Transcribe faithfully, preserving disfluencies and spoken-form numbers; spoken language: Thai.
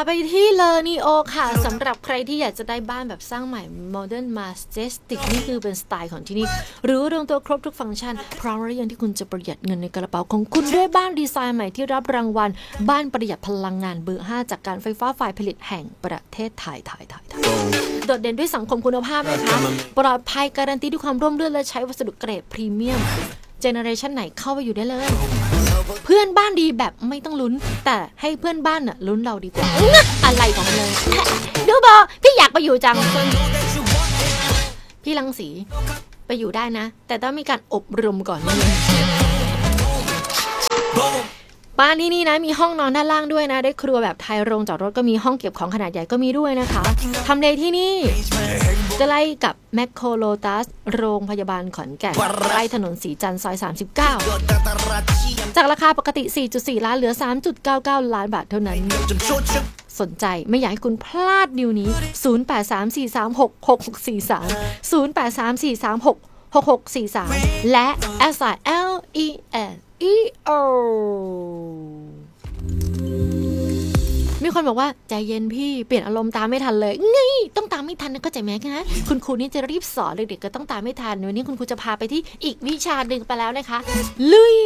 ไปที่เลอนีโอค่ะสำหรับใครที่อยากจะได้บ้านแบบสร้างใหม่ Modern Majestic นี่คือเป็นสไตล์ของที่นี่หรือรวมตัวครบทุกฟังก์ชันพร้อมหรือยังที่คุณจะประหยัดเงินในกระเป๋าของคุณด้วยบ้านดีไซน์ใหม่ที่รับรางวัลบ้านประหยัดพลังงานเบอร์ห้าจากการไฟฟ้าฝ่ายผลิตแห่งประเทศไทยไทยไทยโดดเด่นด้วยสังคมคุณภาพนะคะปลอดภัยการันตีด้วยความร่มรื่นและใช้วัสดุเกรดพรีเมียมเจเนอเรชันไหนเข้าไปอยู่ได้เลยเพื่อนบ้านดีแบบไม่ต้องลุ้นแต่ให้เพื่อนบ้านน่ะลุ้นเราดีกว่าอะไรของมันเลยดูบอพี่อยากไปอยู่จังพี่รังสีไปอยู่ได้นะแต่ต้องมีการอบรมก่อนนะบ้านที่นี่นะมีห้องนอนด้านล่างด้วยนะได้ครัวแบบไทยโรงจอดรถก็มีห้องเก็บของขนาดใหญ่ก็มีด้วยนะคะทำเลที่นี่จะไล่กับแมคโครโลตัสโรงพยาบาลขอนแก่นใกล้ถนนสีจันทร์ซอยสามสิบเก้าจากราคาปกติ สี่จุดสี่ ล้านเหลือ สามจุดเก้าเก้า ล้านบาทเท่านั้นสนใจไม่อยากให้คุณพลาดดิวนี้ศูนย์ แปด สาม สี่ สาม หก หก หก สี่ สาม ศูนย์ แปด สาม สี่ สาม หก หก หก สี่ สามและ S I L E N E O มีคนบอกว่าใจเย็นพี่เปลี่ยนอารมณ์ตามไม่ทันเลยนี่ต้องตามไม่ทันนะก็ใจแม้นะคุณครูนี่จะรีบสอนเด็กๆก็ต้องตามไม่ทันวันนี้คุณครูจะพาไปที่อีกวิชาหนึ่งไปแล้วนะคะลุย